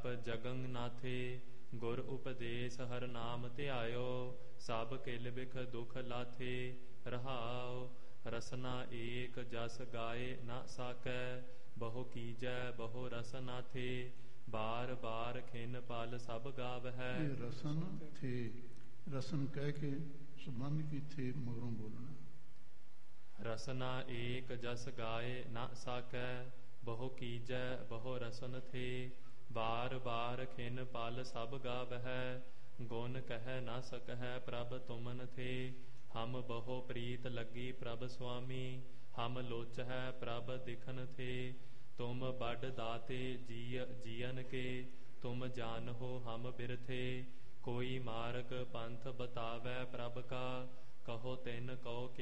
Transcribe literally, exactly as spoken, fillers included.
ਜਗੰ ਨਾਥੇ। ਗੁਰ ਉਪਦੇਸ ਹਰ ਨਾਮ ਧਿਆਇਓ, ਸਭ ਕਿਲ ਬਿਖ ਦੁਖ ਲਾਥੇ। ਰਹਾਉ ਰਸਨਾ ਏਕ ਜਸ ਗਾਏ ਨਾ ਸਾਕੈ, ਬਹੁ ਕੀਜੈ ਬਹੁ ਰਸ ਨਾਥੇ। ਬਾਰ ਬਾਰ ਖਿਨ ਪਲ ਸਭ ਗਾਵਹਿ। ਇਹ ਰਸਨ ਥੇ, ਰਸਨ ਕਹਿ ਕੇ ਸੰਬੰਧ ਕੀ ਥੇ ਮਗਰੋਂ ਬੋਲਣਾ। ਰਸਨਾ ਏਕ ਜਸ ਗਾਏ ਨਾ ਸਾਕੈ, ਬਹੁ ਕੀਜੈ ਬਹੁ ਰਸਨ ਥੇ। ਬਾਰ ਬਾਰ ਖਿਨ ਪਲ ਸਭ ਗਾਵਹਿ, ਗੁਣ ਕਹਿ ਨਾ ਸਕਹਿ ਪ੍ਰਭ ਤੁਮਨ ਥੇ। ਹਮ ਬਹੁ ਪ੍ਰੀਤ ਲੱਗੀ ਪ੍ਰਭ ਸੁਆਮੀ, ਹਮ ਲੋਚਹਿ ਪ੍ਰਭ ਦਿਖਨ ਥੇ। ਤੁਮ ਬਡ ਦਾਤੇ ਜੀ ਜੀਅਨ ਕੇ, ਤੁਮ ਜਾਨਹੁ ਹਮ ਬਿਰਥੇ। ਕੋਈ ਮਾਰਗ ਪੰਥ ਬਤਾਵੈ ਪ੍ਰਭ ਕਾ, ਕਹੋ ਤਿਨ ਕਉ